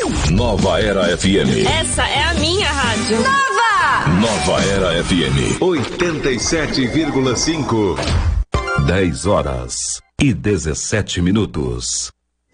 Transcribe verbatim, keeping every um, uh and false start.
Nova Era F M. Essa é a minha rádio. Nova! Nova Era F M. oitenta e sete vírgula cinco. dez horas e dezessete minutos.